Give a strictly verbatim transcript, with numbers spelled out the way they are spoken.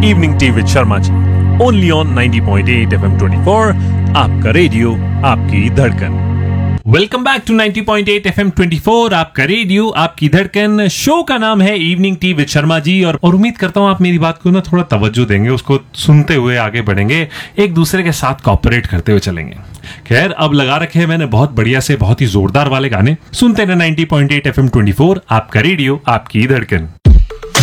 Evening tea with Sharma ji, only on ninety point eight F M twenty four, आपका radio आपकी धड़कन। Welcome back to ninety point eight F M twenty four, आपका radio आपकी धड़कन। Show का नाम है evening tea with Sharma ji, और, और उम्मीद करता हूँ आप मेरी बात को ना थोड़ा तवज्जो देंगे, उसको सुनते हुए आगे बढ़ेंगे, एक दूसरे के साथ कॉपरेट करते हुए चलेंगे। खैर, अब लगा रखे हैं मैंने बहुत बढ़िया से बहुत ही जोरदार वाले गाने। सुनते हैं ninety point eight F M twenty four, आपका रेडियो आपकी धड़कन।